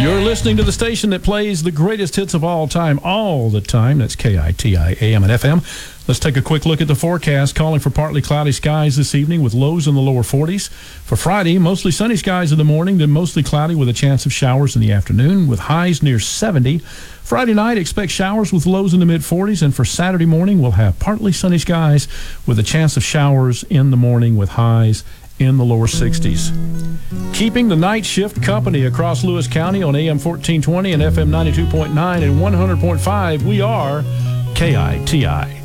You're listening to the station that plays the greatest hits of all time, all the time. That's KITI AM and FM. Let's take a quick look at the forecast. Calling for partly cloudy skies this evening with lows in the lower 40s. For Friday, mostly sunny skies in the morning, then mostly cloudy with a chance of showers in the afternoon with highs near 70. Friday night, expect showers with lows in the mid-40s. And for Saturday morning, we'll have partly sunny skies with a chance of showers in the morning with highs in the lower 60s. Keeping the night shift company across Lewis County on AM 1420 and FM 92.9 and 100.5, we are KITI.